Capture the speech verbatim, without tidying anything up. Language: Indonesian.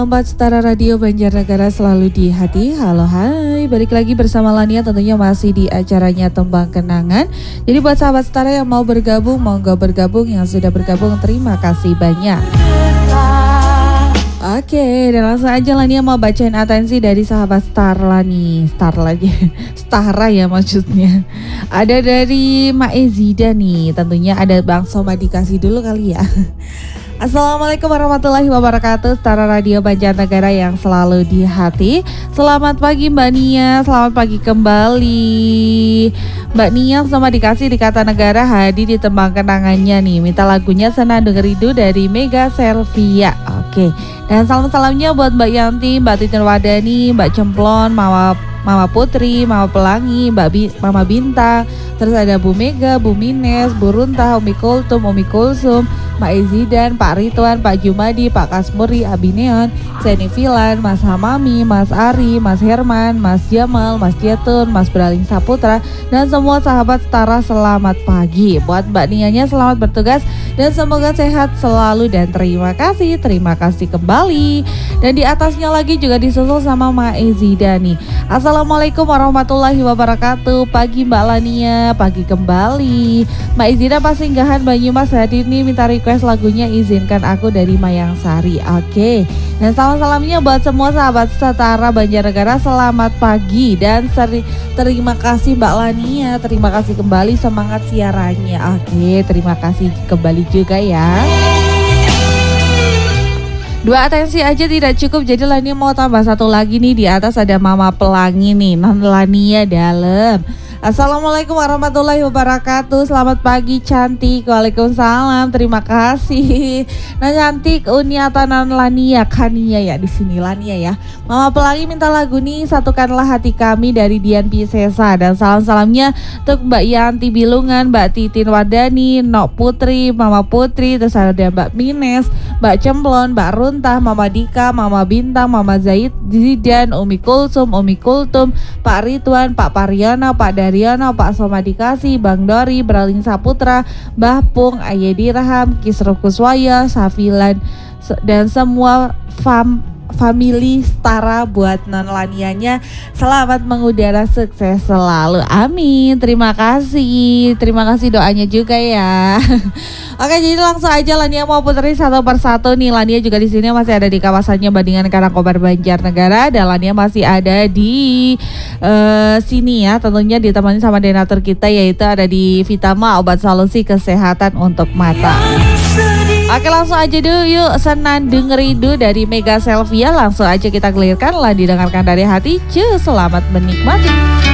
Empat Setara Radio Banjarnegara selalu di hati. Halo hai, balik lagi bersama Lania tentunya masih di acaranya Tembang Kenangan. Jadi buat sahabat Setara yang mau bergabung, mau gak bergabung, yang sudah bergabung terima kasih banyak. Oke, dan langsung aja Lania mau bacain atensi dari sahabat Starla nih. Starla aja, Stara ya maksudnya. Ada dari Maezida nih, tentunya ada Bang Soma dikasih dulu kali ya. Assalamualaikum warahmatullahi wabarakatuh, Setara Radio Banjarnegara yang selalu di hati. Selamat pagi Mbak Nia, selamat pagi kembali. Mbak Nia sama dikasih di Kata Negara hadir di Tembang Kenangannya nih. Minta lagunya Senandung Rindu dari Mega Selvia. Oke, dan salam-salamnya buat Mbak Yanti, Mbak Titin Wadani, Mbak Cemplon, Mama Mama Putri, Mama Pelangi, Mbak Bi, Mama Bintang, terus ada Bu Mega, Bu Mines, Bu Runta, Umi Kultum, Umi Kulsum, Mbak Ezidan, Pak Ridwan, Pak Jumadi, Pak Kasmuri, Abineon, Seni Filan, Mas Hamami, Mas Ari, Mas Herman, Mas Jamal, Mas Jatun, Mas Braling Saputra, dan semua sahabat Setara selamat pagi. Buat Mbak Nianya selamat bertugas dan semoga sehat selalu dan terima kasih, terima kasih kembali. Dan di atasnya lagi juga disusul sama Ma Ezida nih. Assalamualaikum warahmatullahi wabarakatuh. Pagi Mbak Lania, pagi kembali. Mbak Ezida pas singgahan Banyumas hadir nih, minta request lagunya Izinkan Aku dari Mayang Sari. Oke, dan salam-salamnya buat semua sahabat Setara Banjarnegara, selamat pagi dan seri, terima kasih Mbak Lania, terima kasih kembali, semangat siarannya. Oke, terima kasih kembali juga ya. Dua atensi aja tidak cukup, jadi Lania mau tambah satu lagi nih. Di atas ada Mama Pelangi nih, non Lania dalam. Assalamualaikum warahmatullahi wabarakatuh. Selamat pagi cantik. Waalaikumsalam. Terima kasih. Nah cantik Uniata non Lania Kania ya di sini Lania ya. Mama Pelangi minta lagu nih Satukanlah Hati Kami dari Dian Piscesa, dan salam-salamnya untuk Mbak Yanti Bilungan, Mbak Titin Wadani, Nok Putri, Mama Putri, terus ada Mbak Mines, Mbak Cemplon, Mbak Runtah, Mama Dika, Mama Bintang, Mama Zaid, Zidan, Umi Kulsum, Umi Kultum, Pak Ridwan, Pak Pariana, Pak Dariana, Pak Soma Dikasih, Bang Dori, Braling Saputra, Mbah Pung, Ayedi Raham, Kisro Kuswaya, Safilan, dan semua fam family Setara. Buat non Lanianya selamat mengudara, sukses selalu, amin. Terima kasih, terima kasih doanya juga ya. Oke, jadi langsung aja Lania mau puterin satu persatu nih. Lania juga di sini masih ada di kawasannya Bandingan Karangkobar Banjarnegara, dan Lania masih ada di uh, sini ya, tentunya ditemani sama donatur kita, yaitu ada di Vitama, obat solusi kesehatan untuk mata. Oke, langsung aja dulu yuk, Senandung Rindu dari Mega Selvia. Langsung aja kita clearkan lah, didengarkan dari hati. Cus, selamat menikmati.